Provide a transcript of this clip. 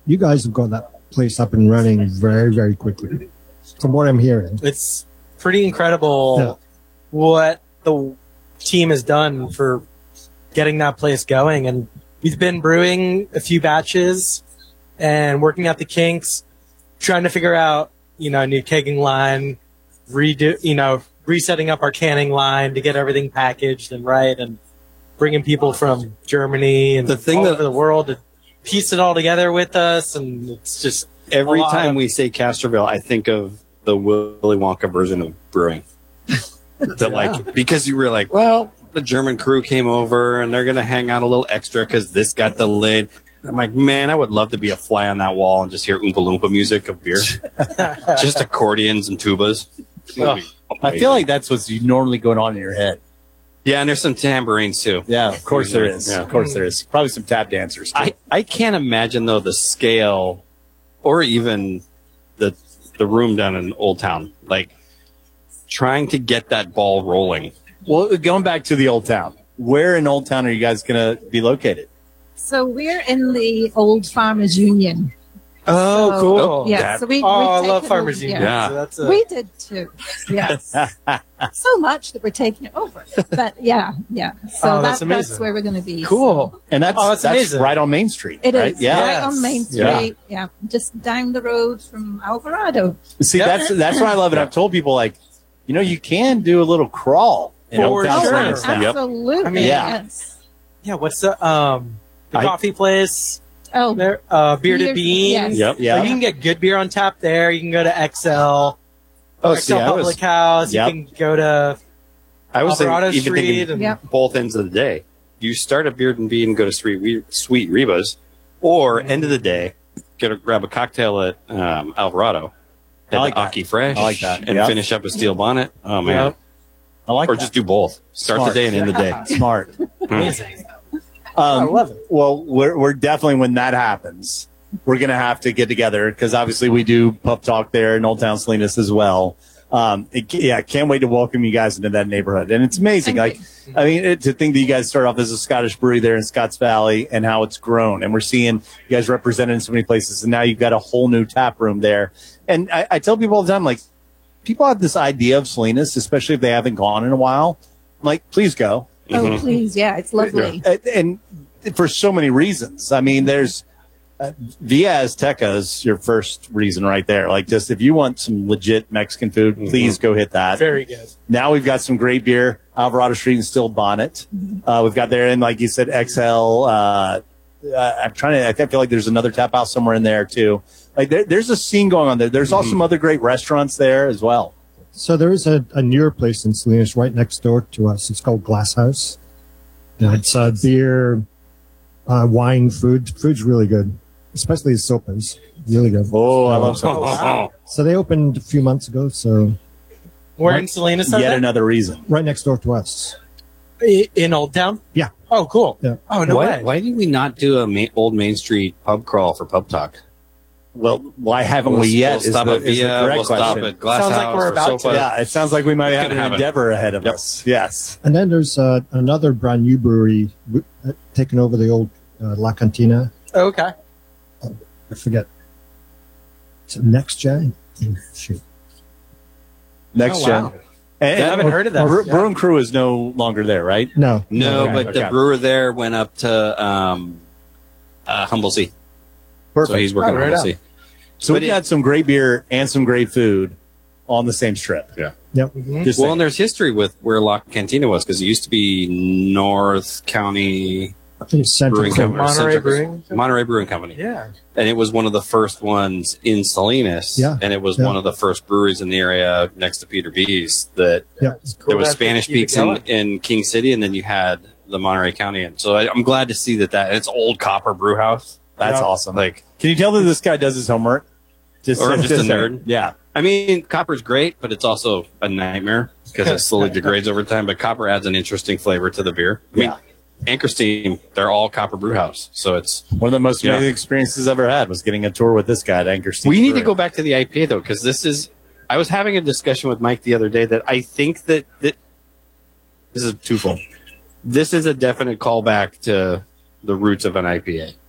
you guys have got that place up and running very, very quickly, from what I'm hearing. It's pretty incredible what the team has done for getting that place going. And we've been brewing a few batches and working out the kinks, trying to figure out, you know, a new kegging line, resetting up our canning line to get everything packaged and right, and bringing people from Germany and all over the world to piece it all together with us. And it's just every time we say Castroville, I think of the Willy Wonka version of brewing. Because you were like, well, the German crew came over and they're going to hang out a little extra because this got delayed. I'm like, man, I would love to be a fly on that wall and just hear Oompa Loompa music of beer. Just accordions and tubas. I feel like that's what's normally going on in your head. Yeah, and there's some tambourines too. Yeah, of course there is. Yeah. Of course there is. Probably some tap dancers too. I can't imagine, though, the scale or even the room down in Old Town, like trying to get that ball rolling. Well, going back to the Old Town, where in Old Town are you guys going to be located? So we're in the old Farmers Union. Oh, So, cool. Yeah, so we. I love Farmers Union. Yeah. So that's We did too. Yes. So much that we're taking it over. But yeah. So that's that's amazing. where we're going to be. cool. And that's amazing. right on Main Street. It right? is Yeah. right on Main Street. Yeah. Just down the road from Alvarado. See, that's what I love. And I've told people, like, you know, you can do a little crawl in Old Town sure. Salinas now. Absolutely. I mean, yes. Yeah, what's the coffee place? Oh, There, Bearded Beans. Yes. Yep. So Yeah. you can get good beer on tap there. You can go to XL. Oh, XL see, I was- Public House. Yep. You can go to I was Alvarado even Street. thinking And, Yep. both ends of the day. You start at Beard and Bean and go to Sweet Reba's, or end of the day, grab a cocktail at Alvarado, I like head to that. Aki Fresh, I like that. and Yep. finish up a Steel Bonnet. Oh man, Yep. I like or that. just do both. Start Smart. the day and end the day. Smart. Amazing. I love it. Well, we're definitely, when that happens, we're going to have to get together because obviously we do Pub Talk there in Old Town Salinas as well. I can't wait to welcome you guys into that neighborhood. And it's amazing. Thank I mean, to think that you guys start off as a Scottish brewery there in Scotts Valley and how it's grown. And we're seeing you guys represented in so many places. And now you've got a whole new tap room there. And I tell people all the time, like, people have this idea of Salinas, especially if they haven't gone in a while. I'm like, please go. Oh, please. Yeah, it's lovely. And for so many reasons. I mean, there's Via Azteca is your first reason right there. Like, just if you want some legit Mexican food, please go hit that. Very good. Now we've got some great beer, Alvarado Street and Steel Bonnet. We've got there, and like you said, XL. I feel like there's another tap house somewhere in there too. Like there's a scene going on there. There's also some other great restaurants there as well. So there is a newer place in Salinas right next door to us. It's called Glass House. And it's beer, wine, food. Food's really good, especially the sopas. Really good. Oh, I love sopas. Wow. So they opened a few months ago. So We're in Salinas. Yet another reason. right next door to us. In Old Town? Yeah. Oh, cool. Yeah. Oh, no way. Why did we not do a old Main Street pub crawl for Pub Talk? Well, why haven't we yet? We'll stop at is the Via. correct We'll stop question. at Glass Sounds like House we're or about to. Sofa. Yeah, it sounds like we might have gonna an happen. endeavor ahead of us. Yes. And then there's another brand new brewery taking over the old La Cantina. Oh, okay. I forget. It's Next Gen. Shoot. Next Oh, gen. wow. And, I haven't heard of that. Brew and Crew is no longer there, right? No. No, Okay, but the okay. brewer there went up to Humble Sea. Perfect. So he's working Oh, on right Humble Sea. So But we got some great beer and some great food on the same strip. Yeah. Yep. Just Well, saying. and there's history with where La Cantina was because it used to be North County I think it's Central. Brewing Company. or Monterey Central- Brewing? Monterey Brewing Company. Yeah. And it was one of the first ones in Salinas. Yeah. And it was Yeah. one of the first breweries in the area next to Peter B's that Yeah. there was Cool. Spanish Keep it Peaks going. in King City, and then you had the Monterey County. And so I'm glad to see that it's old copper brew house. That's Yeah. awesome. Like, Can you tell that this guy does his homework? Or just a saying. nerd. Yeah. I mean, copper's great, but it's also a nightmare because it slowly degrades over time. But copper adds an interesting flavor to the beer. I mean, Yeah. Anchor Steam, they're all copper brew house. So it's, One of the most Yeah. amazing experiences I've ever had was getting a tour with this guy at Anchor Steam. we need to Brewery. go back to the IPA though, because I was having a discussion with Mike the other day that I think that this is twofold. This is a definite callback to the roots of an IPA.